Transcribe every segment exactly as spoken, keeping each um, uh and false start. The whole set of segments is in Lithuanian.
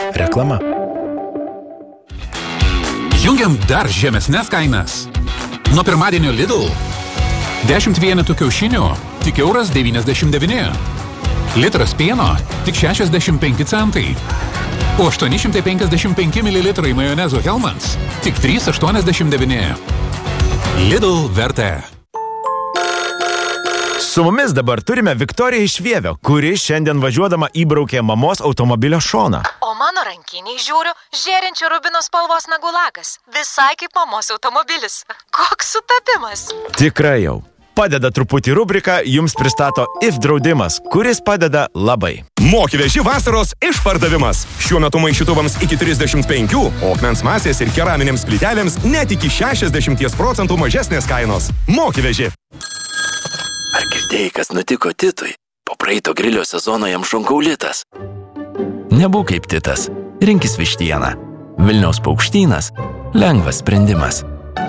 Reklama. Jungiam dar žemesnės kainas. Nuo pirmadienio Lidl. dešimt vienetų kiaušinių, tik euras devyniasdešimt devyni. Litras pieno, tik šešiasdešimt penki centai. O aštuoni šimtai penkiasdešimt penki mililitrai majonezo Hellmann's, tik trys aštuoniasdešimt devyni. Lidl vertė. Su mumis dabar turime Viktoriją iš Vievio, kuri šiandien važiuodama įbraukė mamos automobilio šoną. O mano rankiniai žiūriu, žėrinčių rubino spalvos nagų lakas. Visai kaip mamos automobilis. Koks sutapimas. Tikrai jau. Padeda truputį rubrika, jums pristato I F draudimas, kuris padeda labai. Moki-veži vasaros išpardavimas. Šiuo metu maišytuvams iki trisdešimt penki, o akmens masės ir keraminėms plytelėms net iki šešiasdešimt procentų mažesnės kainos. Moki-veži. Ar girdėjai, kas nutiko Titui? Po praeito grilio sezono jam šonkaulitas. Nebūk kaip Titas. Rinkis vištieną. Vilniaus paukštynas. Lengvas sprendimas.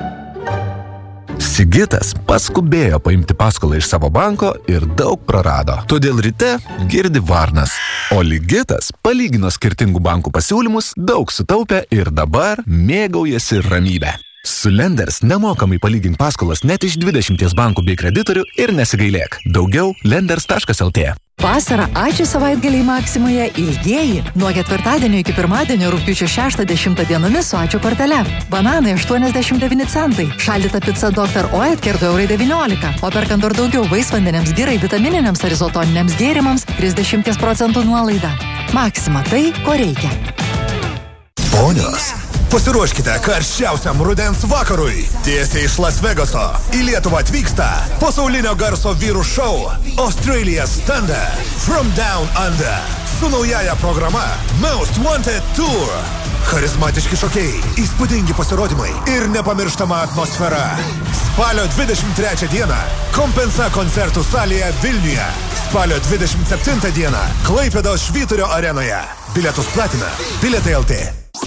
Sigitas paskubėjo paimti paskolą iš savo banko ir daug prarado. Todėl ryte girdi varnas. O Ligitas palygino skirtingų bankų pasiūlymus, daug sutaupė ir dabar mėgaujasi ramybę. Su Lenders nemokamai palygink paskolas net iš dvidešimties bankų bei kreditorių ir nesigailėk. Daugiau lenders taškas el tė. Vasarą ačiū savaitgaliai Maksimoje ilgieji. Nuo ketvirtadienio iki pirmadienio rugpjūčio šeštą dešimtą dienomis su ačiū kortele. Bananai aštuoniasdešimt devyni centai. Šaldyta pica doktor Oetker du eurai devyniolika. O perkant dar daugiau vaisvandeniams, girai, vitamininiams ar izotoniniams gėrimams trisdešimt procentų nuolaida. Maksima tai, ko reikia. Ponios, pasiruoškite karščiausiam rudens vakarui. Tiesiai iš Las Vegaso į Lietuvą atvyksta pasaulinio garso vyrų šou Australia's Thunder From Down Under su naujaja programa Most Wanted Tour. Charizmatiški šokėjai, įspūdingi pasirodymai ir nepamirštama atmosfera. Spalio dvidešimt trečią dieną Kompensa koncertų salėje Vilniuje. Spalio dvidešimt septintą dieną Klaipėdos Švyturio arenoje. Bilietus platina Bilietai el tė.